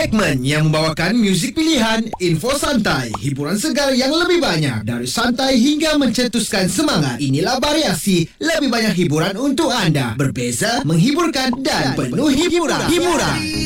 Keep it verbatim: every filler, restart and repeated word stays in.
Segmen yang membawakan muzik pilihan, info santai, hiburan segar yang lebih banyak. Dari santai hingga mencetuskan semangat. Inilah Variasi, lebih banyak hiburan untuk anda. Berbeza, menghiburkan dan penuh hiburan. Hiburan.